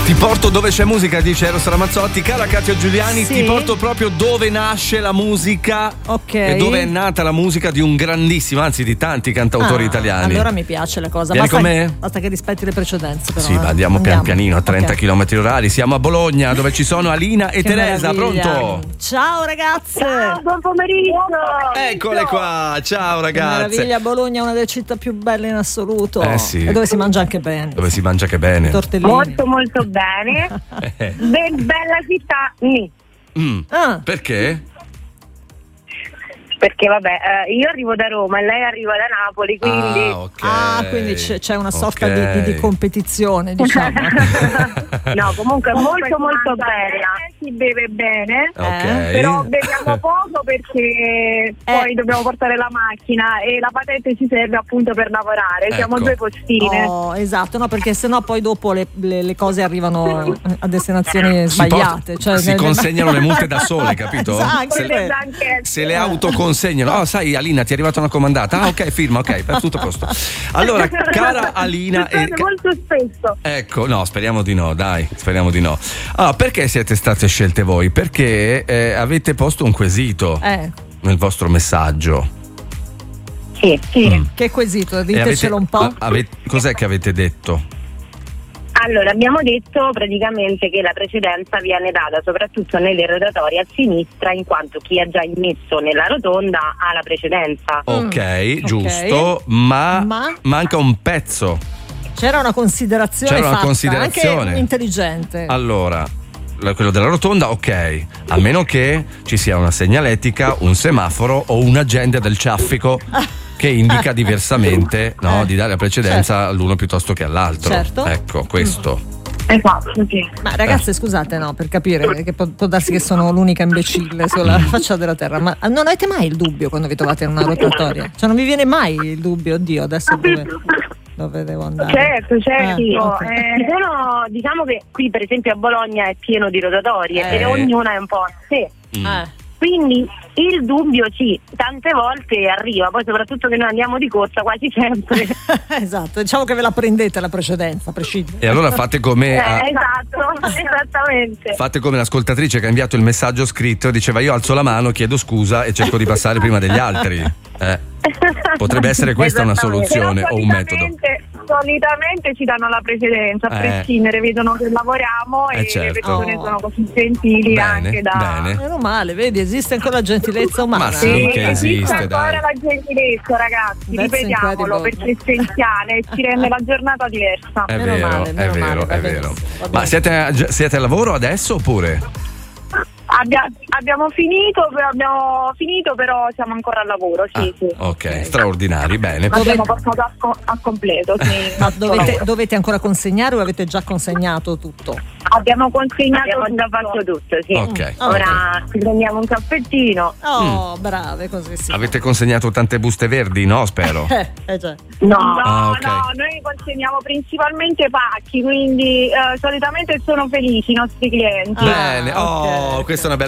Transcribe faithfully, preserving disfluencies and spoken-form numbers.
Ti porto dove c'è musica, dice Eros Ramazzotti. Cara Katia Giuliani, Sì. ti porto proprio dove nasce la musica. Ok. E dove è nata la musica di un grandissimo, anzi di tanti cantautori Ah, italiani. Allora mi piace la cosa. Vieni Basta, con me? basta che rispetti le precedenze. Però, Sì, eh. ma andiamo pian pianino a trenta Ok. chilometri orari. Siamo a Bologna, dove ci sono Alina e Che Teresa. meraviglia. Pronto? Ciao ragazze. Ciao, buon pomeriggio. Eccole qua, ciao Che ragazze. meraviglia, Bologna è una delle città più belle in assoluto. Eh sì. E dove si mangia anche bene. Dove si mangia che bene. Tortellini. Molto molto bene. Eh. Be- bella città, nì. Mm. Ah, Perché? Perché vabbè, eh, io arrivo da Roma e lei arriva da Napoli, quindi Ah, ok. ah, quindi c'è, c'è una sorta Ok. di, di- di competizione, diciamo. no, comunque è molto molto bella. Si beve bene. Ok. Eh, Però beviamo poco perché poi dobbiamo portare la macchina e la patente ci serve appunto per lavorare. Siamo Ecco. due postine. Oh, esatto, no, perché sennò poi dopo le, le- le cose arrivano a destinazioni Si porta- sbagliate. Cioè, si nel- consegnano le multe da sole, capito? Esatto, Se- quello è- Anche- Se le autoconsegnano, oh sai Alina ti è arrivata una comandata, ah ok firma, ok, per tutto a posto. Allora cara Alina e... Succede molto spesso. Ecco, no, speriamo di no, dai, speriamo di no. Allora, perché siete state scelte voi? Perché eh, avete posto un quesito Eh, nel vostro messaggio. Sì, sì. Mm. che quesito, E ditecelo un po'. a- avete- cos'è che avete detto? Allora, abbiamo detto praticamente che la precedenza viene data soprattutto nelle rotatorie a sinistra, in quanto chi è già immesso nella rotonda ha la precedenza. Ok, ok. giusto, ma, Ma? manca un pezzo. C'era una considerazione C'era una fatta, considerazione. anche intelligente. Allora, la- quello della rotonda, ok, a meno che ci sia una segnaletica, un semaforo o un agente del traffico che indica diversamente, no, Eh, di dare la precedenza all'uno piuttosto che all'altro. Certo. Ecco, questo. Esatto, sì. Ma ragazze, scusate, no, per capire, che può, può darsi che sono l'unica imbecille sulla faccia della terra, ma non avete mai il dubbio quando vi trovate in una rotatoria? Cioè non vi viene mai il dubbio, oddio, adesso dove, dove devo andare? Certo, certo. Eh, ok. Eh, ci sono, diciamo che qui per esempio a Bologna è pieno di rotatorie Eh. e ognuna è un po' a sé. Mm. Eh. Quindi il dubbio sì, tante volte arriva, poi soprattutto che noi andiamo di corsa quasi sempre. Esatto, diciamo che ve la prendete la precedenza, a prescindere. E allora fate come... Eh, a- esatto, esattamente. Fate come l'ascoltatrice che ha inviato il messaggio scritto e diceva io alzo la mano, chiedo scusa e cerco di passare prima degli altri. Eh, potrebbe essere questa una Esattamente. soluzione Però o un metodo. solitamente- Solitamente ci danno la precedenza, a Eh. prescindere, vedono che lavoriamo Eh, e certo. le persone Oh. sono così gentili Bene, anche da... bene. Meno male, vedi, esiste ancora la gentilezza umana. Ma sì, che esiste, ancora dai. la gentilezza, ragazzi, That's ripetiamolo incredible. perché è essenziale e ci rende la giornata diversa. È Meno vero, male, è meno vero, male, va è vero. benissimo, va Ma bene. siete, già- siete al lavoro adesso oppure? Abbia- abbiamo finito, abbiamo finito, però siamo ancora al lavoro, sì, Ah, sì. ok, straordinari, bene. Abbiamo portato a, co- a completo, sì. Ma dovete, dovete ancora consegnare o avete già consegnato tutto? Abbiamo consegnato abbiamo già fatto tutto, sì. Ok, Ora ci prendiamo un caffettino. Oh, brave, così sì. Avete consegnato tante buste verdi, no? Spero. Eh, eh già. No, Ah, ok. no, noi consegniamo principalmente pacchi, quindi eh, solitamente sono felici i nostri clienti. Ah, Bene, oh, ok, questa è una bella